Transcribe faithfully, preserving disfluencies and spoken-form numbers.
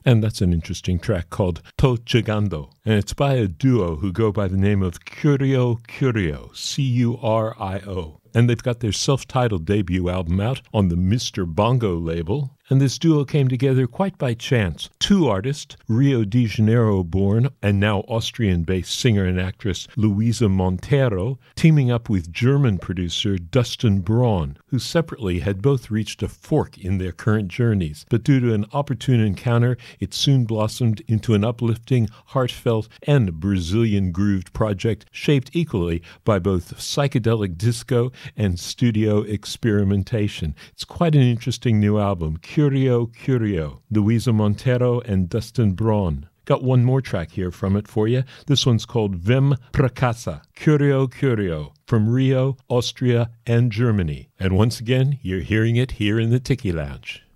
And that's an interesting track called To Chegando. And it's by a duo who go by the name of Curio Curio, C U R I O. And they've got their self-titled debut album out on the Mister Bongo label. And this duo came together quite by chance. Two artists, Rio de Janeiro-born and now Austrian-based singer and actress Luisa Montero, teaming up with German producer Dustin Braun, who separately had both reached a fork in their current journeys. But due to an opportune encounter, it soon blossomed into an uplifting, heartfelt, and Brazilian-grooved project shaped equally by both psychedelic disco and studio experimentation. It's quite an interesting new album, Curio Curio, Luisa Montero and Dustin Braun. Got one more track here from it for you. This one's called Vem pra casa, Curio Curio, from Rio, Austria, and Germany. And once again, you're hearing it here in the Tiki Lounge.